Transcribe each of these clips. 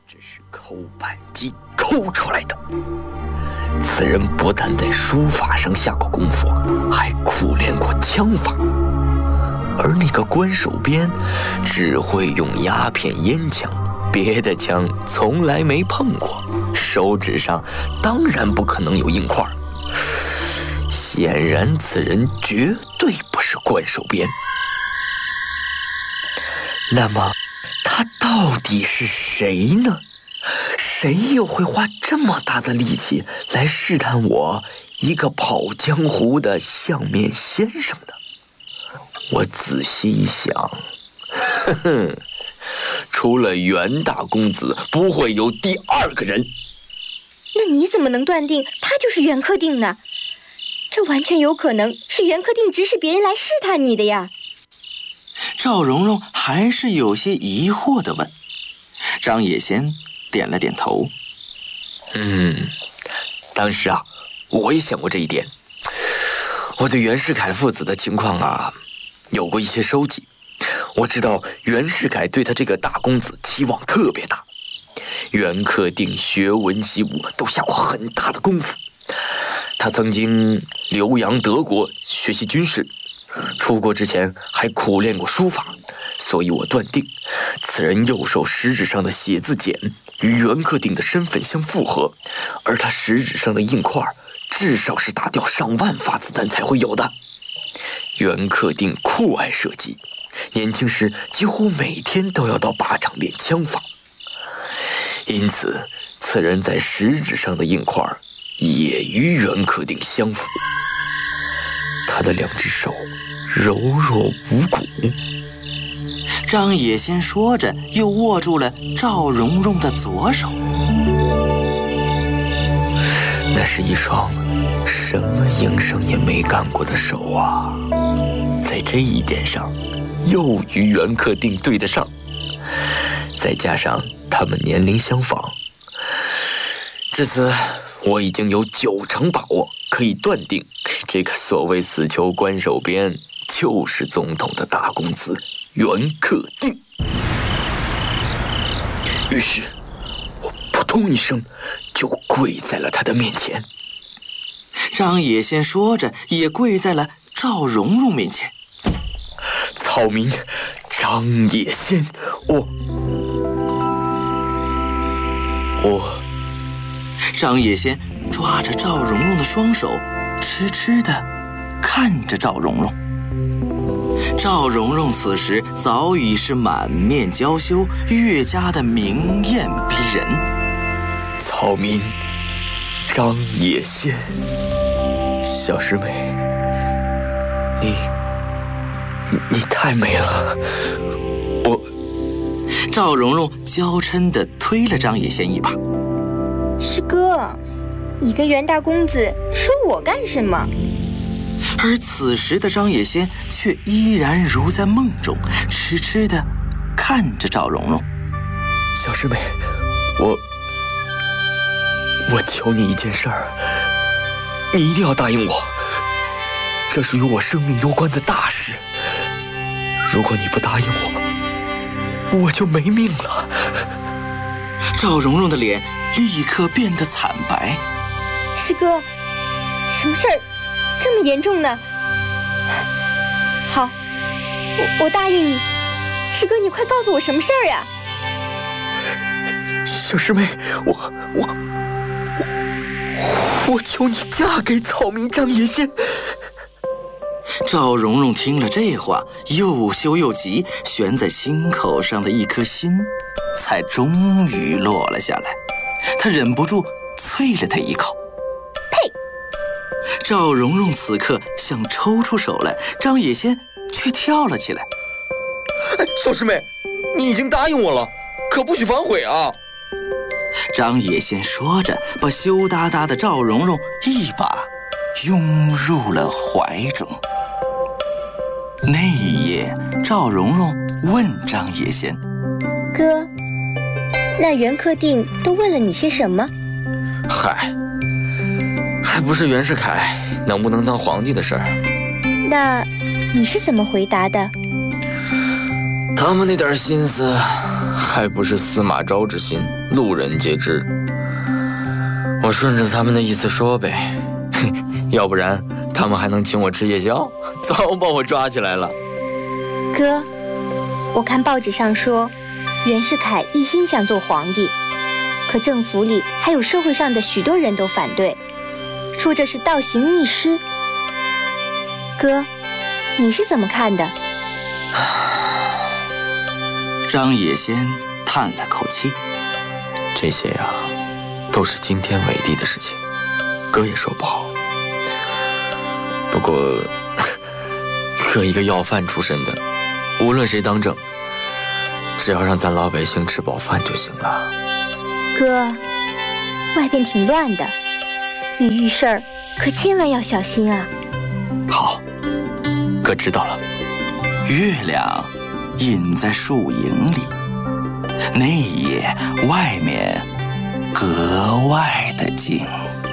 这是抠版机抠出来的。此人不但在书法上下过功夫，还苦练过枪法。而那个关守边只会用鸦片烟枪，别的枪从来没碰过，手指上当然不可能有硬块。显然此人绝对不是关守边。那么他到底是谁呢？谁又会花这么大的力气来试探我一个跑江湖的相面先生呢？我仔细一想，呵呵，除了袁大公子，不会有第二个人。 那你怎么能断定他就是袁克定呢？这完全有可能是袁克定指使别人来试探你的呀。 赵蓉蓉还是有些疑惑地问。张野仙点了点头。 当时啊，我也想过这一点。我对袁世凯父子的情况啊，有过一些收集。我知道袁世凯对他这个大公子期望特别大，袁克定学文习武都下过很大的功夫。他曾经留洋德国学习军事，出国之前还苦练过书法，所以我断定此人右手食指上的写字茧与袁克定的身份相符合，而他食指上的印块至少是打掉上万发子弹才会有的。袁克定酷爱射击，年轻时几乎每天都要到靶场练枪法，因此此人在食指上的印块也与袁克定相符。他的两只手柔弱无骨。 张野仙说着，又握住了赵蓉蓉的左手。 那是一双什么营生也没干过的手啊，在这一点上又与袁克定对得上，再加上他们年龄相仿，至此我已经有90%把握可以断定，这个所谓死囚关守边就是总统的大公子袁克定。于是我扑通一声就跪在了他的面前。 张野仙说着，也跪在了赵蓉蓉面前。 草民张野仙，我张野仙抓着赵蓉蓉的双手，痴痴地看着赵蓉蓉。赵蓉蓉此时早已是满面娇羞，越加的明艳逼人。 草民张野仙，小师妹，你太美了， 赵蓉蓉娇嗔地推了张野仙一把。 师哥，你跟袁大公子说我干什么？ 而此时的张野仙却依然如在梦中，痴痴地看着赵蓉蓉。 小师妹，我求你一件事儿，你一定要答应我，这是与我生命攸关的大事。如果你不答应我就没命了。 赵蓉蓉的脸立刻变得惨白。 师哥，什么事儿这么严重呢？好，我答应你。师哥，你快告诉我什么事儿呀？ 小师妹，我求你嫁给草民张野仙。 赵蓉蓉听了这话，又羞又急，悬在心口上的一颗心才终于落了下来。她忍不住啐了他一口。 呸！ 赵蓉蓉此刻想抽出手来，张野仙却跳了起来。 小师妹，你已经答应我了，可不许反悔啊！ 张野仙说着，把羞答答的赵蓉蓉一把拥入了怀中。那一夜，赵蓉蓉问张野仙： 哥，那袁克定都问了你些什么？ 嗨，还不是袁世凯能不能当皇帝的事儿。 那你是怎么回答的？ 他们那点心思还不是司马昭之心，路人皆知。我顺着他们的意思说呗，要不然他们还能请我吃夜宵，早把我抓起来了。 哥，我看报纸上说，袁世凯一心想做皇帝，可政府里还有社会上的许多人都反对，说这是倒行逆施。哥，你是怎么看的？ 张野先叹了口气， 这些呀，都是惊天伟地的事情，哥也说不好。不过，哥一个要饭出身的，无论谁当政，只要让咱老百姓吃饱饭就行了。 哥，外边挺乱的，你遇事儿可千万要小心啊。 好，哥知道了。 月亮隐在树影里，那一夜外面格外的静。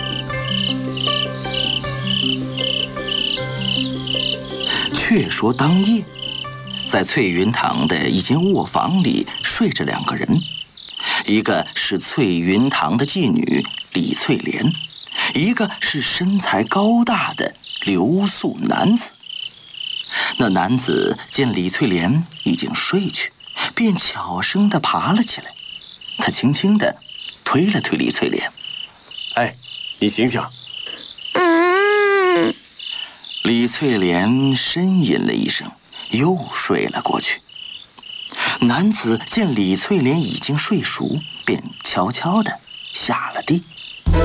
却说当夜，在翠云堂的一间卧房里睡着两个人，一个是翠云堂的妓女李翠莲，一个是身材高大的留宿男子。那男子见李翠莲已经睡去，便悄声地爬了起来。他轻轻地推了推李翠莲：“ 哎，你醒醒！” 李翠莲呻吟了一声，又睡了过去。男子见李翠莲已经睡熟，便悄悄地下了地。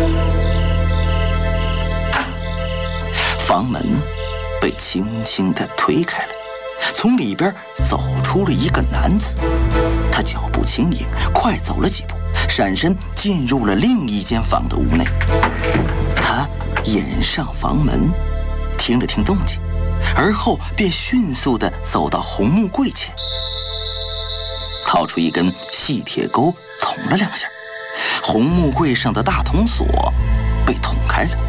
房门被轻轻地推开了，从里边走出了一个男子。他脚步轻盈，快走了几步，闪身进入了另一间房的屋内。他掩上房门，听了听动静，而后便迅速地走到红木柜前，掏出一根细铁钩，捅了两下，红木柜上的大铜锁被捅开了。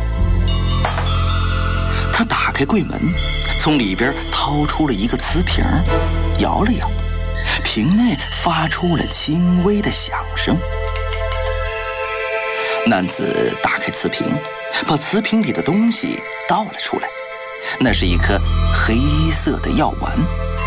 他打开柜门，从里边掏出了一个瓷瓶，摇了摇，瓶内发出了轻微的响声。男子打开瓷瓶，把瓷瓶里的东西倒了出来，那是一颗黑色的药丸。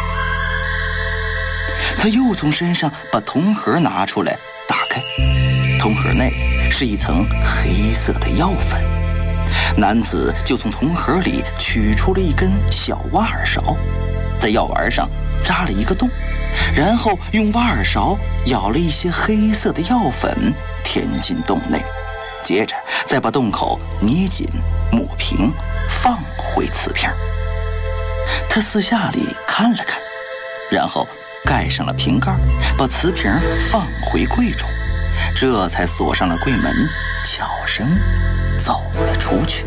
他又从身上把铜盒拿出来，打开，铜盒内是一层黑色的药粉。男子就从铜盒里取出了一根小挖耳勺，在药丸上扎了一个洞，然后用挖耳勺舀了一些黑色的药粉填进洞内，接着再把洞口捏紧抹平，放回瓷瓶。他四下里看了看，然后盖上了瓶盖，把瓷瓶放回柜中，这才锁上了柜门，悄声走了出去。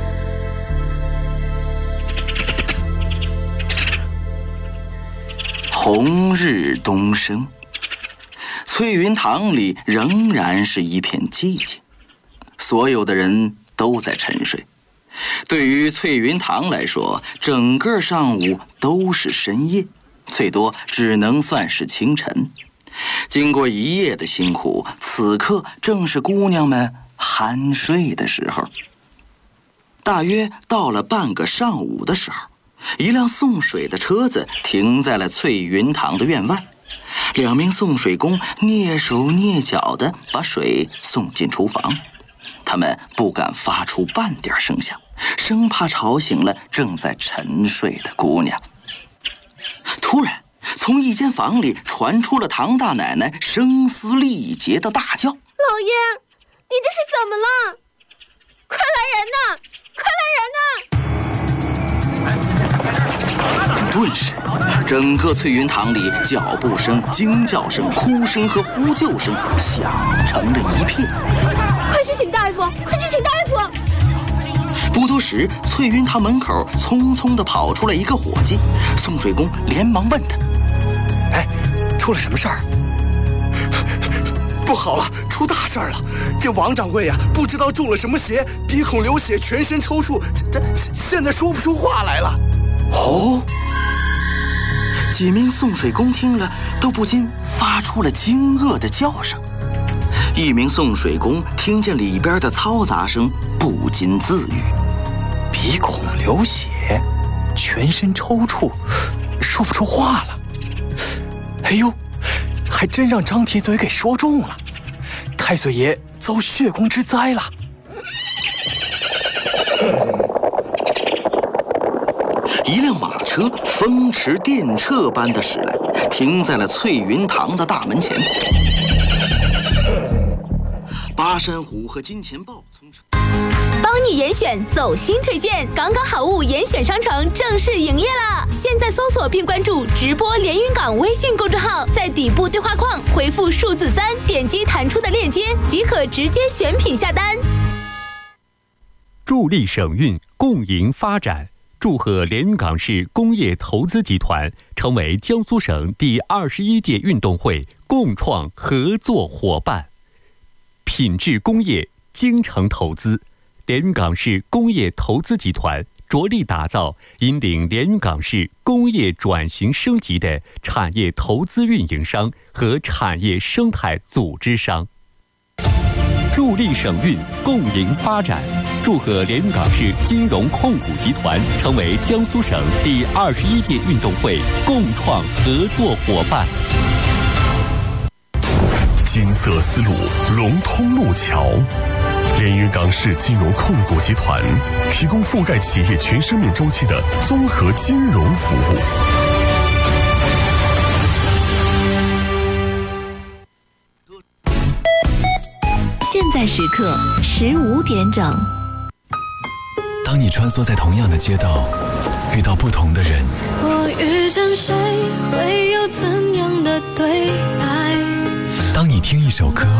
红日东升，翠云堂里仍然是一片寂静，所有的人都在沉睡。对于翠云堂来说，整个上午都是深夜，最多只能算是清晨。经过一夜的辛苦，此刻正是姑娘们酣睡的时候。大约到了半个上午的时候，一辆送水的车子停在了翠云堂的院外，两名送水工蹑手蹑脚地把水送进厨房。他们不敢发出半点声响，生怕吵醒了正在沉睡的姑娘。突然，从一间房里传出了唐大奶奶声嘶力竭的大叫：“ 老爷，你这是怎么了？快来人呐！快来人呐！” 顿时，整个翠云堂里脚步声、惊叫声、哭声和呼救声响成了一片。 快去请大夫！快去请大夫！ 不多时，翠云堂门口匆匆地跑出来一个伙计，送水工连忙问他：“ 哎，出了什么事儿？”“ 不好了，出大事了！这王掌柜呀，不知道中了什么邪，鼻孔流血，全身抽搐，这现在说不出话来了。” 哦，几名送水工听了，都不禁发出了惊愕的叫声。一名送水工听见里边的嘈杂声，不禁自语： 鼻孔流血，全身抽搐，说不出话了。哎呦，还真让张铁嘴给说中了，太岁爷遭血光之灾了。 一辆马车风驰电掣般的驶来，停在了翠云堂的大门前。巴山虎和金钱豹从帮你严选走心推荐，港港好物严选商城正式营业啦！现在搜索并关注直播连云港微信公众号，在底部对话框回复数字3，点击弹出的链接即可直接选品下单。 助力省运，共赢发展。祝贺连云港市工业投资集团成为江苏省第21届运动会共创合作伙伴。品质工业，精诚投资，连云港市工业投资集团着力打造引领连云港市工业转型升级的产业投资运营商和产业生态组织商。助力省运，共赢发展。祝贺连云港市金融控股集团成为江苏省第21届运动会共创合作伙伴。 金色丝路，龙通路桥。连云港市金融控股集团提供覆盖企业全生命周期的综合金融服务。 现在时刻15点整。 当你穿梭在同样的街道，遇到不同的人， 我遇见谁会有怎样的对白？ 当你听一首歌，